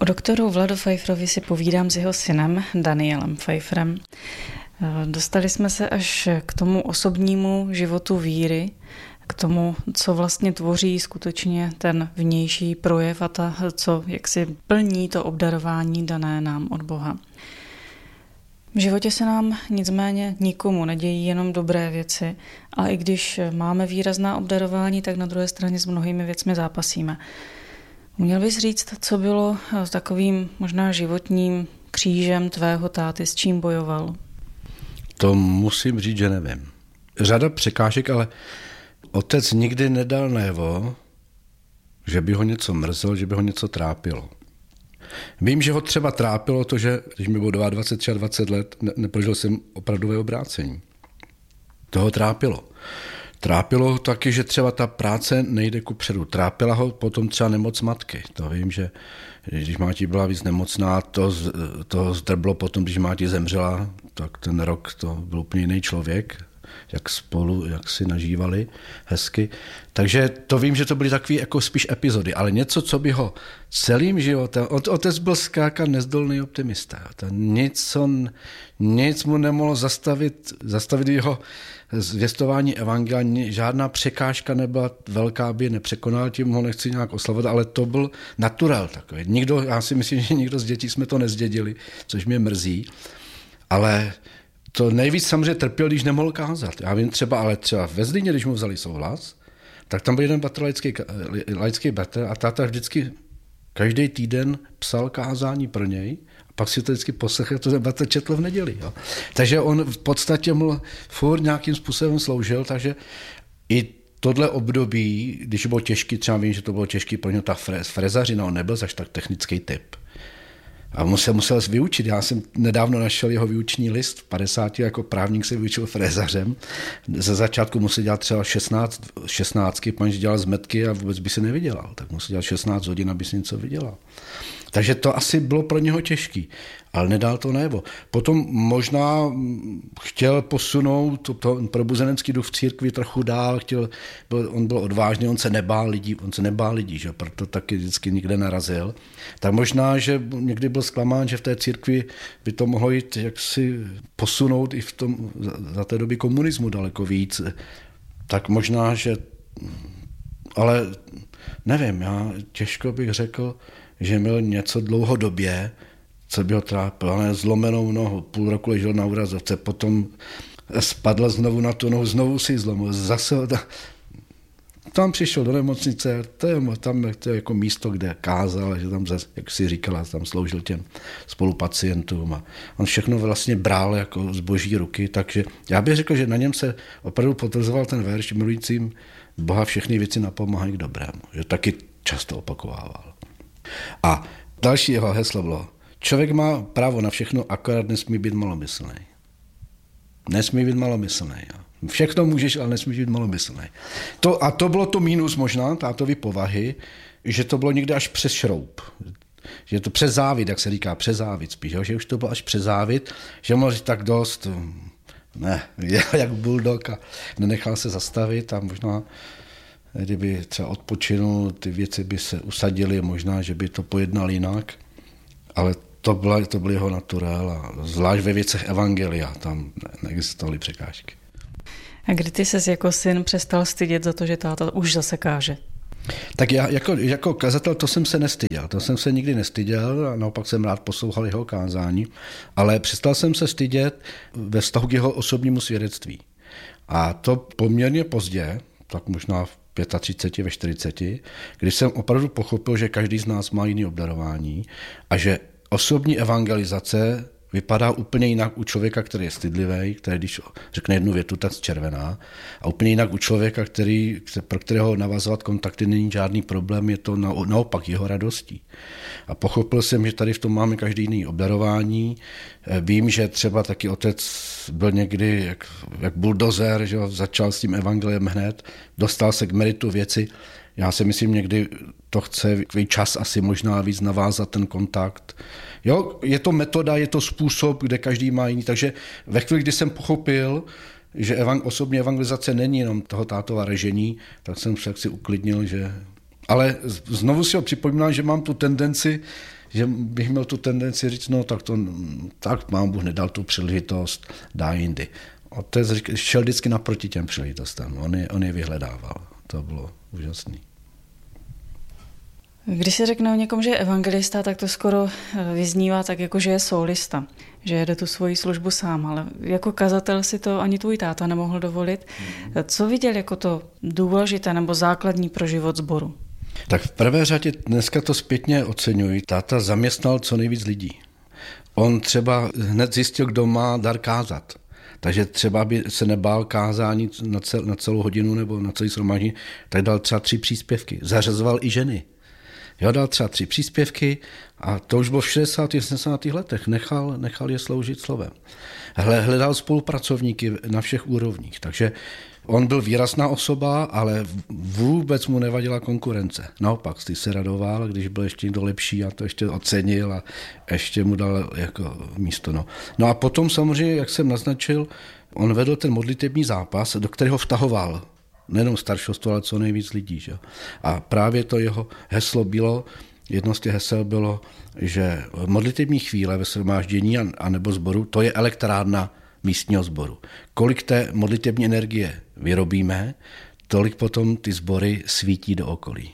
doktoru Vladu Pfeifferovi si povídám s jeho synem Danielem Pfeifferem. Dostali jsme se až k tomu osobnímu životu víry, k tomu, co vlastně tvoří skutečně ten vnější projev a co jaksi plní to obdarování dané nám od Boha. V životě se nám nicméně nikomu nedějí jenom dobré věci, ale i když máme výrazná obdarování, tak na druhé straně s mnohými věcmi zápasíme. Měl bys říct, co bylo takovým možná životním křížem tvého táty, s čím bojoval? To musím říct, že nevím. Řada překážek, ale otec nikdy nedal najevo, že by ho něco mrzelo, že by ho něco trápilo. Vím, že ho třeba trápilo to, že když mi bylo 22, 23 let, neprožil jsem opravdové obrácení. To ho trápilo. Trápilo ho taky, že třeba ta práce nejde kupředu. Trápila ho potom třeba nemoc matky. To vím, že když máti byla víc nemocná, to zdrblo potom, když máti zemřela, tak ten rok to byl úplně jiný člověk, jak si nažívali hezky. Takže to vím, že to byly takové jako spíš epizody, ale něco, co by ho celým životem... Otec byl zkrátka nezdolný optimista. Nic mu nemohlo zastavit jeho zvěstování evangelia. Žádná překážka nebyla velká, by nepřekonal, tím ho nechci nějak oslavovat, ale to byl naturál takový. Já si myslím, že nikdo z dětí jsme to nezdědili, což mě mrzí, ale to nejvíc samozřejmě trpěl, když nemohl kázat. Já vím třeba ve Zlíně, když mu vzali souhlas, tak tam byl jeden laický bratr a táta vždycky každý týden psal kázání pro něj a pak si to vždycky poslechl, to ten bratr četl v neděli. Jo. Takže on v podstatě mu furt nějakým způsobem sloužil, takže i tohle období, když bylo těžký, třeba vím, že to bylo těžký pro něj ta frezařina, on nebyl zaž tak technický typ. A on se musel vyučit. Já jsem nedávno našel jeho výuční list. V 50 jako právník se vyučil frézařem. Ze začátku musel dělat třeba 16, panž dělal zmetky a vůbec by se nevydělal. Tak musel dělat 16 hodin, aby si něco vydělal. Takže to asi bylo pro něho těžký, ale nedal to najevo. Potom možná chtěl posunout to probuzenecký duch v církvi trochu dál, on byl odvážný, on se nebál lidí, že? Proto taky vždycky nikde narazil. Tak možná, že někdy byl zklamán, že v té církvi by to mohlo jít jaksi posunout i za té doby komunismu daleko víc. Tak možná, ale nevím, já těžko bych řekl, že měl něco dlouhodobě, co by ho trápilo, ale zlomenou nohu, půl roku ležel na úrazovce, potom spadl znovu na tu nohu, znovu si zlomil, zase tam přišel do nemocnice, to je jako místo, kde kázal, že tam, jak si říkala, tam sloužil těm spolupacientům a on všechno vlastně bral jako z boží ruky, takže já bych řekl, že na něm se opravdu potvrzoval ten verš milujícím Boha všechny věci napomáhají k dobrému, že taky často opakovával. A další jeho heslo bylo, člověk má právo na všechno, akorát nesmí být malomyslný. Nesmí být malomyslný. Jo. Všechno můžeš, ale nesmíš být malomyslný. To bylo to mínus možná, tátovy povahy, že to bylo někde až přes šroub. Že to přes závit, jak se říká, přes závit spíš, jo? Že už to bylo až přes závit, že mohl říct tak dost, jak bulldog a nenechal se zastavit a možná kdyby třeba odpočinul, ty věci by se usadily, možná, že by to pojednal jinak, ale to byl jeho naturál a zvlášť ve věcech evangelia, tam neexistovaly překážky. A kdy ty ses jako syn přestal stydět za to, že táta už zase káže? Tak já jako kazatel to jsem se nestyděl, to jsem se nikdy nestyděl a naopak jsem rád poslouchal jeho kázání, ale přestal jsem se stydět ve vztahu k jeho osobnímu svědectví. A to poměrně pozdě, tak možná v 35, ve 40, když jsem opravdu pochopil, že každý z nás má jiný obdarování a že osobní evangelizace vypadá úplně jinak u člověka, který je stydlivý, který když řekne jednu větu, tak zčervená, a úplně jinak u člověka, pro kterého navazovat kontakty není žádný problém, je to naopak jeho radostí. A pochopil jsem, že tady v tom máme každý jiný obdarování. Vím, že třeba taky otec byl někdy jak buldozer, že začal s tím evangeliem hned, dostal se k meritu věci. Já si myslím, někdy to chce čas asi možná víc navázat ten kontakt. Jo, je to metoda, je to způsob, kde každý má jiný. Takže ve chvíli, kdy jsem pochopil, že osobní evangelizace není jenom toho tátova režení, tak jsem se uklidnil, že... Ale znovu si ho připomínám, že mám tu tendenci, že bych měl tu tendenci říct, no tak Pán Bůh nedal tu příležitost, dá jindy. Otec šel vždycky naproti těm příležitostem, on je vyhledával, to bylo úžasné. Když se řekne o někom, že je evangelista, tak to skoro vyznívá tak, jako že je solista, že jede tu svoji službu sám, ale jako kazatel si to ani tvůj táta nemohl dovolit. Co viděl jako to důležité nebo základní pro život sboru? Tak v prvé řadě dneska to zpětně oceňuji. Táta zaměstnal co nejvíc lidí. On třeba hned zjistil, kdo má dar kázat. Takže třeba by se nebál kázání na celou hodinu nebo na celý shromáždění, tak dal třeba 3 příspěvky. Zařazoval i ženy. Jo, dal třeba 3 příspěvky a to už bylo v 60. a 70. letech. Nechal je sloužit slovem. Hledal spolupracovníky na všech úrovních. Takže on byl výrazná osoba, ale vůbec mu nevadila konkurence. Naopak, ty se radoval, když byl ještě někdo lepší a to ještě ocenil a ještě mu dal jako místo. No a potom samozřejmě, jak jsem naznačil, on vedl ten modlitební zápas, do kterého vtahoval nejenom staršostvo, ale co nejvíc lidí. Že? A právě to jeho heslo bylo, jedno z těch hesel bylo, že modlitební chvíle ve shromáždění a nebo sboru, to je elektrárna místního sboru. Kolik té modlitební energie vyrobíme, tolik potom ty sbory svítí do okolí.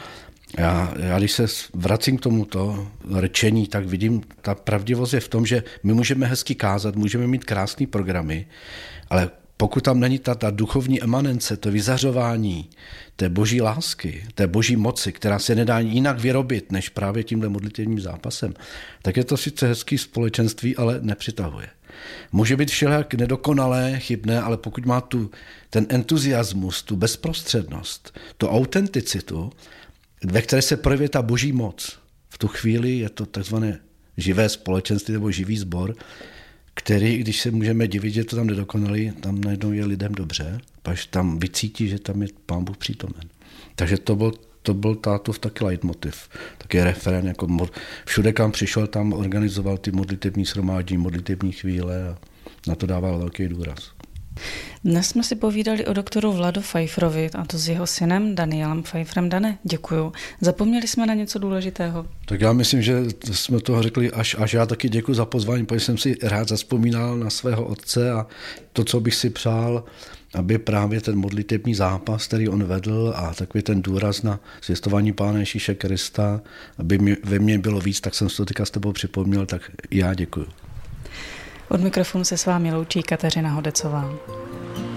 Já když se vracím k tomuto rečení, tak vidím, ta pravdivost je v tom, že my můžeme hezky kázat, můžeme mít krásné programy, ale pokud tam není ta duchovní emanence, to vyzařování té boží lásky, té boží moci, která se nedá jinak vyrobit, než právě tímhle modlitevním zápasem, tak je to sice hezký společenství, ale nepřitahuje. Může být všelijak nedokonalé, chybné, ale pokud má ten entuziasmus, tu bezprostřednost, tu autenticitu, ve které se projevuje ta boží moc, v tu chvíli je to takzvané živé společenství nebo živý sbor, který, když se můžeme divit, že to tam nedokonalý, tam najednou je lidem dobře, až tam vycítí, že tam je Pán Bůh přítomen. Takže to byl tátův taky leitmotiv, taky referent, jako všude, kam přišel, tam organizoval ty modlitební shromáždění, modlitební chvíle a na to dával velký důraz. Dnes jsme si povídali o doktoru Vlado Pfeifferovi, a to s jeho synem Danielem Pfeifferem. Dane, děkuju. Zapomněli jsme na něco důležitého? Tak já myslím, že jsme toho řekli až já taky děkuji za pozvání, protože jsem si rád zazpomínal na svého otce a to, co bych si přál, aby právě ten modlitební zápas, který on vedl a takový ten důraz na zvěstování Pána Ježíše Krista, aby ve mně bylo víc, tak jsem si to teďka s tebou připomněl, tak já děkuji. Od mikrofonu se s vámi loučí Kateřina Hodecová.